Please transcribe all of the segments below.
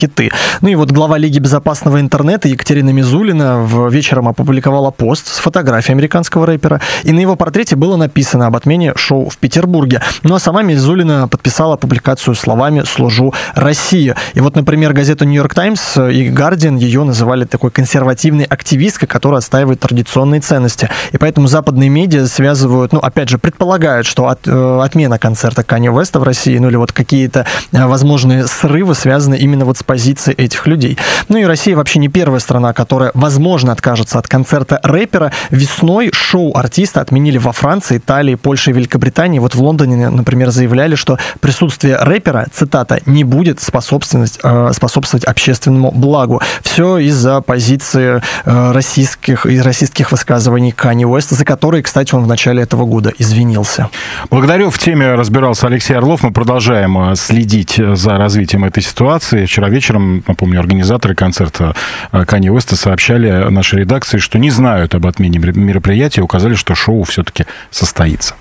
киты. Ну и вот глава Лиги безопасного интернета Екатерина Мизулина вечером опубликовала пост с фотографией американского рэпера, и на его портрете было написано об отмене шоу в Петербурге. Ну а сама Мизулина подписала публикацию словами «Служу России». И вот, например, газета «Нью-Йорк Таймс» и «Гардиан» ее называли такой консервативной активисткой, которая отстаивает традиционные ценности. И поэтому западные медиа связывают, опять же, предполагают, что отмена концерта Канье Уэста в России, или вот какие-то возможные срывы связаны именно вот с позицией этих людей. Ну и Россия вообще не первая страна, которая, возможно, откажется от концерта рэпера. Весной шоу артиста отменили во Франции, Италии, Польше и Великобритании. Вот в Лондоне, например, заявляли, что присутствие рэпера, цитата, не будет способствовать общественному благу. Все из-за позиции российских высказываний Канье Уэста, за которые, кстати, он в начале этого года извинился. Благодарю. В теме разбирался Алексей Орлов. Мы продолжаем следить за развитием этой ситуации. Вчера вечером, напомню, организаторы концерта Канье Уэста сообщали нашей редакции, что не знают об отмене мероприятия, указали, что шоу все-таки состоится.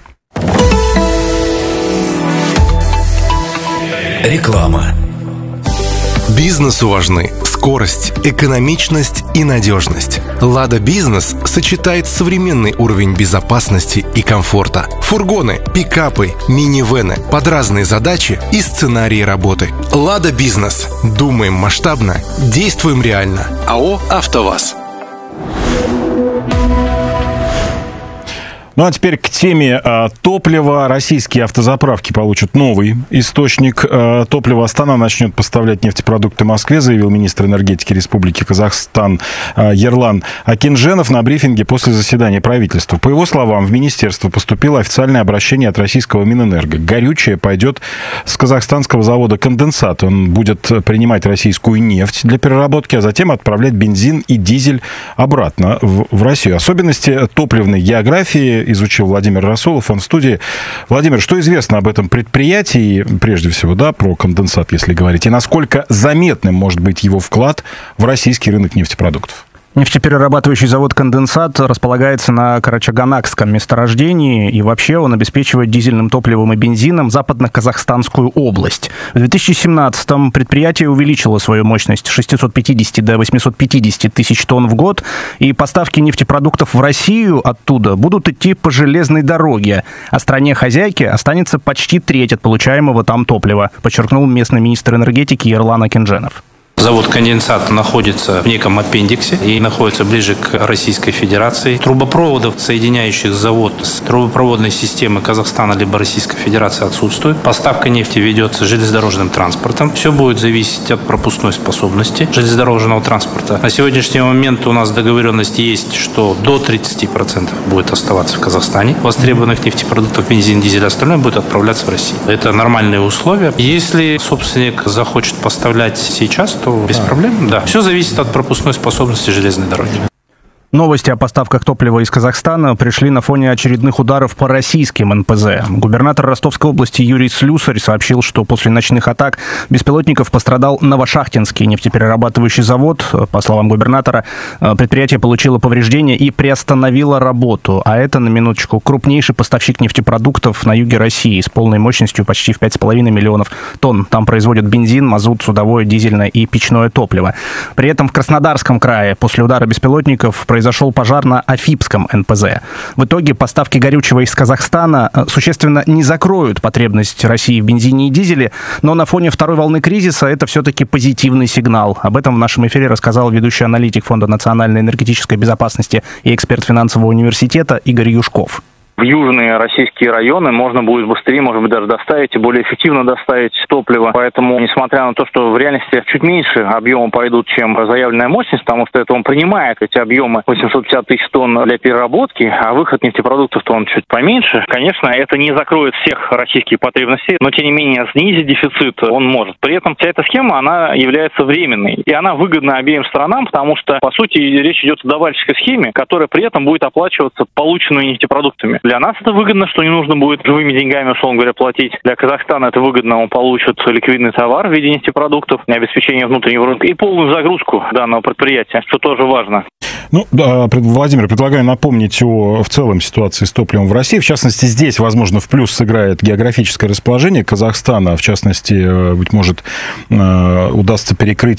Реклама. Бизнесу важны скорость, экономичность и надежность. «Лада Бизнес» сочетает современный уровень безопасности и комфорта. Фургоны, пикапы, минивэны под разные задачи и сценарии работы. «Лада Бизнес». Думаем масштабно, действуем реально. АО «АвтоВАЗ». Ну а теперь к теме топлива. Российские автозаправки получат новый источник топлива. Астана начнет поставлять нефтепродукты Москве, заявил министр энергетики Республики Казахстан Ерлан Акинженов на брифинге после заседания правительства. По его словам, в министерство поступило официальное обращение от российского Минэнерго. Горючее пойдет с казахстанского завода «Конденсат». Он будет принимать российскую нефть для переработки, а затем отправлять бензин и дизель обратно в Россию. Особенности топливной географии изучил Владимир Расулов, он в студии. Владимир, что известно об этом предприятии, прежде всего, про конденсат, если говорить, и насколько заметным может быть его вклад в российский рынок нефтепродуктов? Нефтеперерабатывающий завод «Конденсат» располагается на Карачаганакском месторождении, и вообще он обеспечивает дизельным топливом и бензином Западно-Казахстанскую область. В 2017-м предприятие увеличило свою мощность с 650 до 850 тысяч тонн в год, и поставки нефтепродуктов в Россию оттуда будут идти по железной дороге, а стране-хозяйке останется почти треть от получаемого там топлива, подчеркнул местный министр энергетики Ерлан Акинженов. Завод «Конденсат» находится в неком аппендиксе и находится ближе к Российской Федерации. Трубопроводов, соединяющих завод с трубопроводной системой Казахстана либо Российской Федерации, отсутствует. Поставка нефти ведется железнодорожным транспортом. Все будет зависеть от пропускной способности железнодорожного транспорта. На сегодняшний момент у нас договоренность есть, что до 30% будет оставаться в Казахстане. Востребованных нефтепродуктов, бензин, дизель, остальное будет отправляться в Россию. Это нормальные условия. Если собственник захочет поставлять сейчас, то без проблем, да. Все зависит от пропускной способности железной дороги. Новости о поставках топлива из Казахстана пришли на фоне очередных ударов по российским НПЗ. Губернатор Ростовской области Юрий Слюсарь сообщил, что после ночных атак беспилотников пострадал Новошахтинский нефтеперерабатывающий завод. По словам губернатора, предприятие получило повреждения и приостановило работу. А это, на минуточку, крупнейший поставщик нефтепродуктов на юге России с полной мощностью почти в 5,5 миллионов тонн. Там производят бензин, мазут, судовое, дизельное и печное топливо. При этом в Краснодарском крае после удара беспилотников произошел пожар на Афипском НПЗ. В итоге поставки горючего из Казахстана существенно не закроют потребность России в бензине и дизеле, но на фоне второй волны кризиса это все-таки позитивный сигнал. Об этом в нашем эфире рассказал ведущий аналитик Фонда национальной энергетической безопасности и эксперт финансового университета Игорь Юшков. В южные российские районы можно будет быстрее, может быть, даже доставить и более эффективно доставить топливо. Поэтому, несмотря на то, что в реальности чуть меньше объема пойдут, чем заявленная мощность, потому что это он принимает эти объемы 850 тысяч тонн для переработки, а выход нефтепродуктов-то он чуть поменьше. Конечно, это не закроет всех российских потребностей, но, тем не менее, снизить дефицит он может. При этом вся эта схема, она является временной. И она выгодна обеим сторонам, потому что, по сути, речь идет о давальческой схеме, которая при этом будет оплачиваться полученными нефтепродуктами. Для нас это выгодно, что не нужно будет живыми деньгами, условно говоря, платить. Для Казахстана это выгодно, он получит ликвидный товар в виде нефтепродуктов, обеспечение внутреннего рынка и полную загрузку данного предприятия, что тоже важно. Ну, да, Владимир, предлагаю напомнить в целом ситуации с топливом в России. В частности, здесь, возможно, в плюс сыграет географическое расположение Казахстана. В частности, быть может, удастся перекрыть